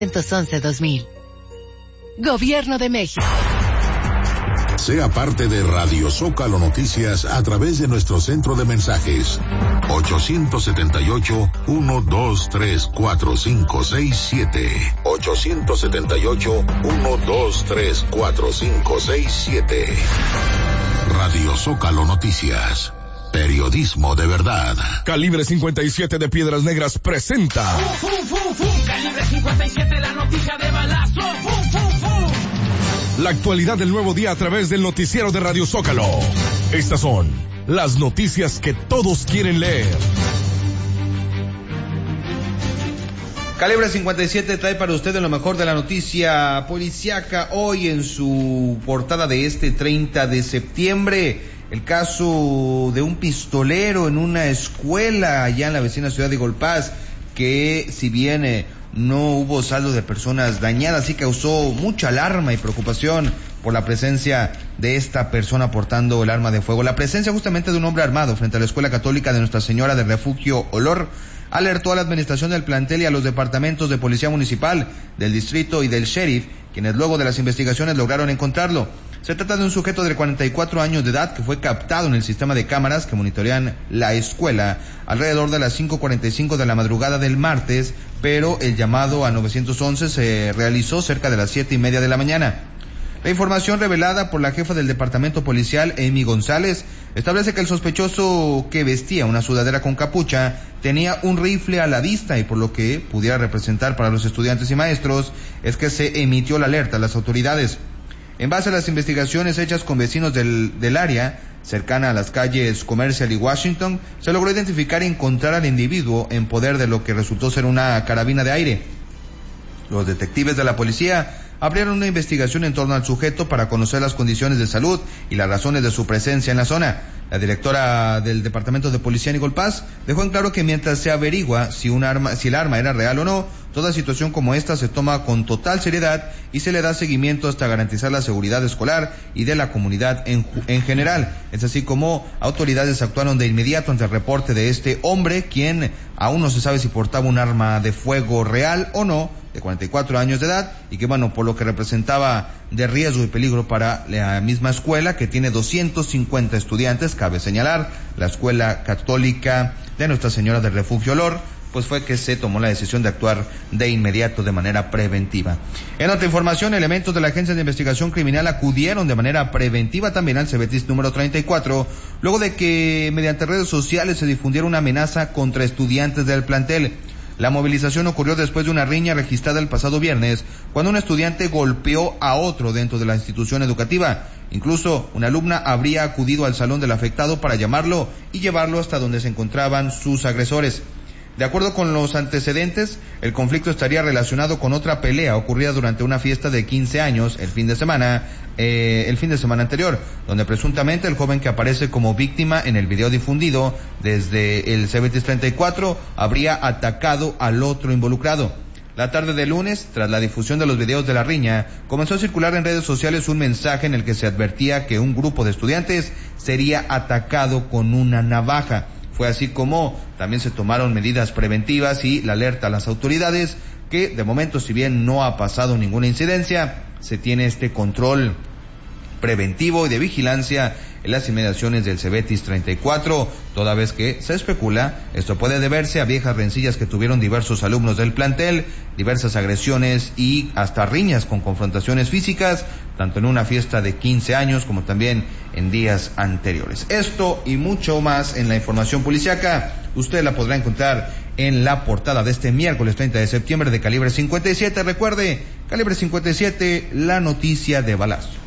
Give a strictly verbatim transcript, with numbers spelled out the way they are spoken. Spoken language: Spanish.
once dos mil. Gobierno de México. Sea parte de Radio Zócalo Noticias a través de nuestro centro de mensajes ocho siete ocho, uno dos tres, cuatro cinco seis siete ocho siete ocho, uno dos tres, cuatro cinco seis siete. Radio Zócalo Noticias, periodismo de verdad. Calibre cincuenta y siete de Piedras Negras presenta ¡Fum, fum, fum, fum! Calibre cincuenta y siete, la noticia de balazo. ¡Fum, fum, fum! la actualidad del nuevo día a través del noticiero de Radio Zócalo. Estas son las noticias que todos quieren leer. Calibre cincuenta y siete trae para ustedes lo mejor de la noticia policiaca hoy en su portada de este treinta de septiembre. El caso de un pistolero en una escuela allá en la vecina ciudad de Golpaz, que si bien eh, no hubo saldo de personas dañadas, sí causó mucha alarma y preocupación por la presencia de esta persona portando el arma de fuego. La presencia justamente de un hombre armado frente a la Escuela Católica de Nuestra Señora del Refugio Olor alertó a la administración del plantel y a los departamentos de Policía Municipal, del Distrito y del Sheriff, quienes luego de las investigaciones lograron encontrarlo. Se trata de un sujeto de cuarenta y cuatro años de edad que fue captado en el sistema de cámaras que monitorean la escuela alrededor de las cinco cuarenta y cinco de la madrugada del martes, pero el llamado a nueve once se realizó cerca de las siete y media de la mañana. La información revelada por la jefa del departamento policial, Amy González, establece que el sospechoso, que vestía una sudadera con capucha, tenía un rifle a la vista, y por lo que pudiera representar para los estudiantes y maestros es que se emitió la alerta a las autoridades. En base a las investigaciones hechas con vecinos del, del área, cercana a las calles Commercial y Washington, se logró identificar y encontrar al individuo en poder de lo que resultó ser una carabina de aire. Los detectives de la policía abrieron una investigación en torno al sujeto para conocer las condiciones de salud y las razones de su presencia en la zona. La directora del Departamento de Policía en Golpaz dejó en claro que mientras se averigua si un arma, si el arma era real o no, toda situación como esta se toma con total seriedad y se le da seguimiento hasta garantizar la seguridad escolar y de la comunidad en, en general. Es así como autoridades actuaron de inmediato ante el reporte de este hombre, quien aún no se sabe si portaba un arma de fuego real o no, de cuarenta y cuatro años de edad, y que bueno, por lo que representaba de riesgo y peligro para la misma escuela, que tiene doscientos cincuenta estudiantes. Cabe señalar, la Escuela Católica de Nuestra Señora del Refugio Olor, pues fue que se tomó la decisión de actuar de inmediato de manera preventiva. En otra información, elementos de la Agencia de Investigación Criminal acudieron de manera preventiva también al Cebetis número treinta y cuatro, luego de que mediante redes sociales se difundiera una amenaza contra estudiantes del plantel. La movilización ocurrió después de una riña registrada el pasado viernes, cuando un estudiante golpeó a otro dentro de la institución educativa. Incluso una alumna habría acudido al salón del afectado para llamarlo y llevarlo hasta donde se encontraban sus agresores. De acuerdo con los antecedentes, el conflicto estaría relacionado con otra pelea ocurrida durante una fiesta de quince años el fin de semana, eh, el fin de semana anterior, donde presuntamente el joven que aparece como víctima en el video difundido desde el Cebetis treinta y cuatro habría atacado al otro involucrado. La tarde de lunes, tras la difusión de los videos de la riña, comenzó a circular en redes sociales un mensaje en el que se advertía que un grupo de estudiantes sería atacado con una navaja. Fue así como también se tomaron medidas preventivas y la alerta a las autoridades, que de momento, si bien no ha pasado ninguna incidencia, se tiene este control preventivo y de vigilancia en las inmediaciones del Cebetis treinta y cuatro, toda vez que se especula esto puede deberse a viejas rencillas que tuvieron diversos alumnos del plantel, diversas agresiones y hasta riñas con confrontaciones físicas, tanto en una fiesta de quince años como también en días anteriores. Esto y mucho más en la información policiaca, usted la podrá encontrar en la portada de este miércoles treinta de septiembre de Calibre cincuenta y siete. Recuerde, Calibre cincuenta y siete, la noticia de balazo.